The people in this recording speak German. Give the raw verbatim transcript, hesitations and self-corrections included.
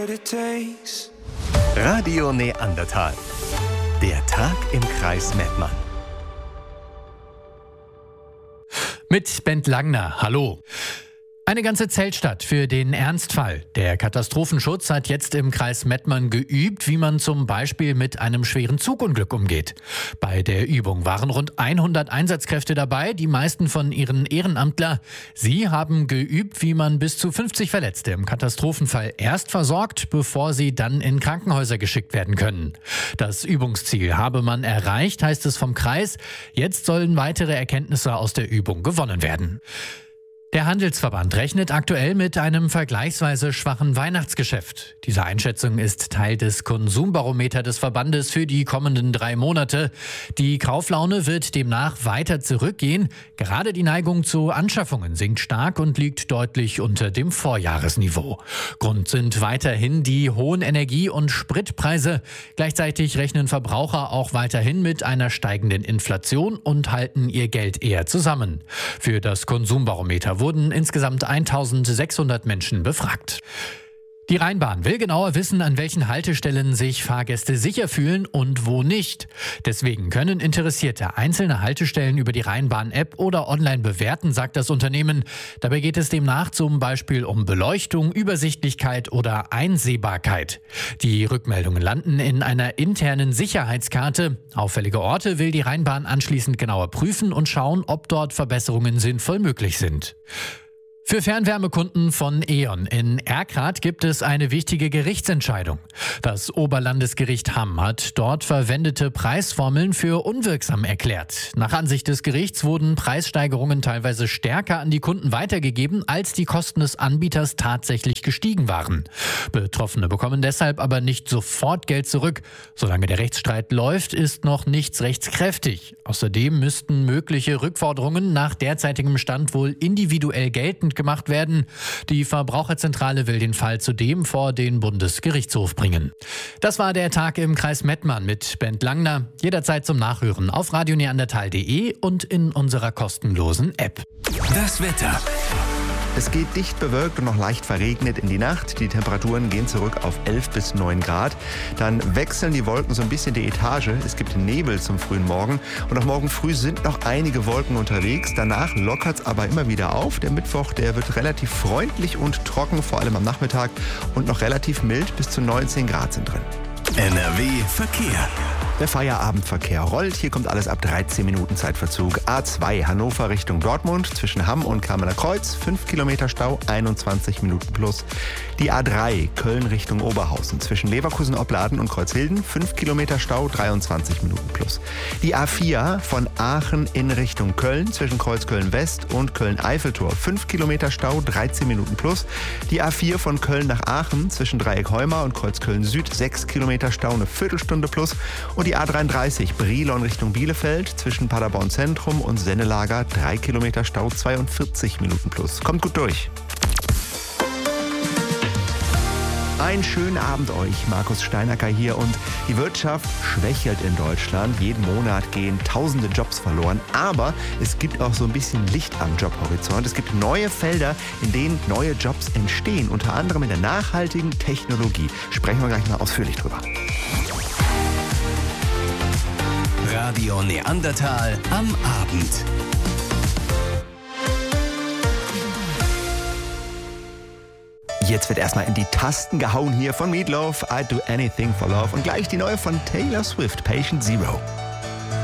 Radio Neandertal. Der Tag im Kreis Mettmann. Mit Bent Langner, hallo. Eine ganze Zeltstadt für den Ernstfall. Der Katastrophenschutz hat jetzt im Kreis Mettmann geübt, wie man zum Beispiel mit einem schweren Zugunglück umgeht. Bei der Übung waren rund hundert Einsatzkräfte dabei, die meisten von ihren Ehrenamtler. Sie haben geübt, wie man bis zu fünfzig Verletzte im Katastrophenfall erst versorgt, bevor sie dann in Krankenhäuser geschickt werden können. Das Übungsziel habe man erreicht, heißt es vom Kreis. Jetzt sollen weitere Erkenntnisse aus der Übung gewonnen werden. Der Handelsverband rechnet aktuell mit einem vergleichsweise schwachen Weihnachtsgeschäft. Diese Einschätzung ist Teil des Konsumbarometer des Verbandes für die kommenden drei Monate. Die Kauflaune wird demnach weiter zurückgehen. Gerade die Neigung zu Anschaffungen sinkt stark und liegt deutlich unter dem Vorjahresniveau. Grund sind weiterhin die hohen Energie- und Spritpreise. Gleichzeitig rechnen Verbraucher auch weiterhin mit einer steigenden Inflation und halten ihr Geld eher zusammen. Für das Konsumbarometer wurden insgesamt eintausendsechshundert Menschen befragt. Die Rheinbahn will genauer wissen, an welchen Haltestellen sich Fahrgäste sicher fühlen und wo nicht. Deswegen können Interessierte einzelne Haltestellen über die Rheinbahn-App oder online bewerten, sagt das Unternehmen. Dabei geht es demnach zum Beispiel um Beleuchtung, Übersichtlichkeit oder Einsehbarkeit. Die Rückmeldungen landen in einer internen Sicherheitskarte. Auffällige Orte will die Rheinbahn anschließend genauer prüfen und schauen, ob dort Verbesserungen sinnvoll möglich sind. Für Fernwärmekunden von E.ON in Erkrath gibt es eine wichtige Gerichtsentscheidung. Das Oberlandesgericht Hamm hat dort verwendete Preisformeln für unwirksam erklärt. Nach Ansicht des Gerichts wurden Preissteigerungen teilweise stärker an die Kunden weitergegeben, als die Kosten des Anbieters tatsächlich gestiegen waren. Betroffene bekommen deshalb aber nicht sofort Geld zurück. Solange der Rechtsstreit läuft, ist noch nichts rechtskräftig. Außerdem müssten mögliche Rückforderungen nach derzeitigem Stand wohl individuell geltend gemacht werden. Die Verbraucherzentrale will den Fall zudem vor den Bundesgerichtshof bringen. Das war der Tag im Kreis Mettmann mit Bent Langner. Jederzeit zum Nachhören auf radio neandertal punkt de und in unserer kostenlosen App. Das Wetter. Es geht dicht bewölkt und noch leicht verregnet in die Nacht. Die Temperaturen gehen zurück auf elf bis neun Grad. Dann wechseln die Wolken so ein bisschen die Etage. Es gibt Nebel zum frühen Morgen. Und auch morgen früh sind noch einige Wolken unterwegs. Danach lockert es aber immer wieder auf. Der Mittwoch, der wird relativ freundlich und trocken, vor allem am Nachmittag. Und noch relativ mild, bis zu neunzehn Grad sind drin. N R W Verkehr. Der Feierabendverkehr rollt. Hier kommt alles ab dreizehn Minuten Zeitverzug. A zwei Hannover Richtung Dortmund zwischen Hamm und Kamener Kreuz. fünf Kilometer Stau, einundzwanzig Minuten plus. Die A drei Köln Richtung Oberhausen zwischen Leverkusen-Opladen und Kreuzhilden. fünf Kilometer Stau, dreiundzwanzig Minuten plus. Die A vier von Aachen in Richtung Köln zwischen Kreuzköln West und Köln-Eiffeltor. fünf Kilometer Stau, dreizehn Minuten plus. Die A vier von Köln nach Aachen zwischen Dreieck-Heumar und Kreuzköln Süd. sechs Kilometer Stau, eine Viertelstunde plus. Und die A dreiunddreißig Brilon Richtung Bielefeld zwischen Paderborn Zentrum und Sennelager. drei Kilometer Stau, zweiundvierzig Minuten plus. Kommt gut durch. Einen schönen Abend euch, Markus Steinacker hier. Und die Wirtschaft schwächelt in Deutschland. Jeden Monat gehen tausende Jobs verloren. Aber es gibt auch so ein bisschen Licht am Jobhorizont. Es gibt neue Felder, in denen neue Jobs entstehen. Unter anderem in der nachhaltigen Technologie. Sprechen wir gleich mal ausführlich drüber. Radio Neandertal am Abend. Jetzt wird erstmal in die Tasten gehauen hier von Meatloaf, I'd Do Anything for Love und gleich die neue von Taylor Swift, Patient Zero.